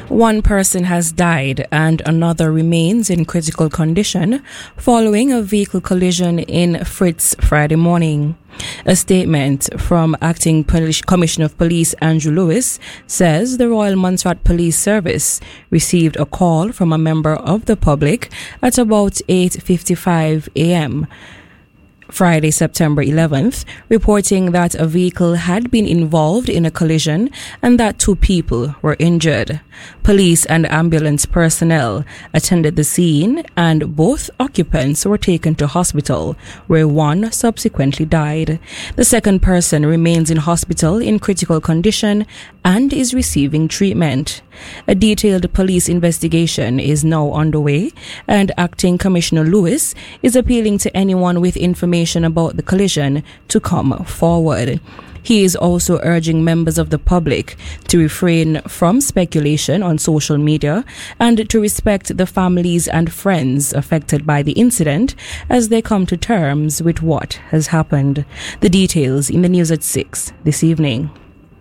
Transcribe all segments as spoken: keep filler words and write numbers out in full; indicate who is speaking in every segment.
Speaker 1: One person has died and another remains in critical condition following a vehicle collision in Fritz Friday morning. A statement from Acting Police Commissioner of Police Andrew Lewis says the Royal Montserrat Police Service received a call from a member of the public at about eight fifty-five a.m. Friday, September eleventh, reporting that a vehicle had been involved in a collision and that two people were injured. Police and ambulance personnel attended the scene and both occupants were taken to hospital, where one subsequently died. The second person remains in hospital in critical condition and is receiving treatment. A detailed police investigation is now underway, and Acting Commissioner Lewis is appealing to anyone with information about the collision to come forward. He is also urging members of the public to refrain from speculation on social media and to respect the families and friends affected by the incident as they come to terms with what has happened. The details in the news at six this evening.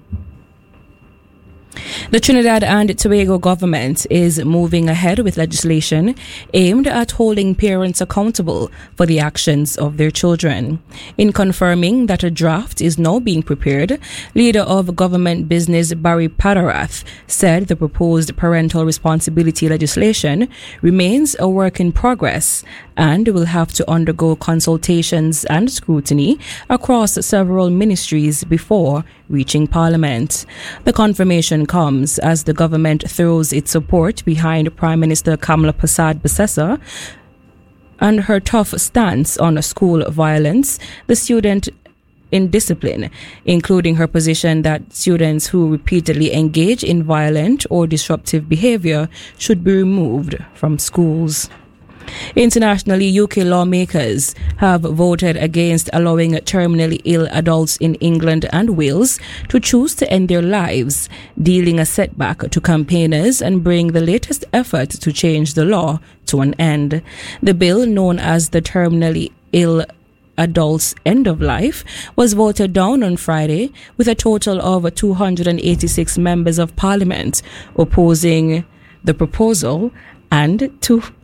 Speaker 1: The Trinidad and Tobago government is moving ahead with legislation aimed at holding parents accountable for the actions of their children. In confirming that a draft is now being prepared, leader of government business Barry Padarath said the proposed parental responsibility legislation remains a work in progress and will have to undergo consultations and scrutiny across several ministries before reaching Parliament. The confirmation comes as the government throws its support behind Prime Minister Kamala Persad-Bissessar and her tough stance on school violence, the student indiscipline, including her position that students who repeatedly engage in violent or disruptive behavior should be removed from schools. Internationally, U K lawmakers have voted against allowing terminally ill adults in England and Wales to choose to end their lives, dealing a setback to campaigners and bring the latest effort to change the law to an end. The bill, known as the Terminally Ill Adults End of Life, was voted down on Friday with a total of two hundred eighty-six members of Parliament opposing the proposal and two